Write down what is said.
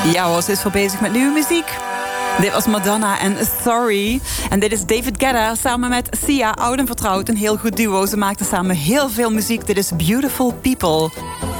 Ja hoor, ze is wel bezig met nieuwe muziek. Dit was Madonna en Sorry. En dit is David Guetta samen met Sia, oud en vertrouwd. Een heel goed duo. Ze maakten samen heel veel muziek. Dit is Beautiful People.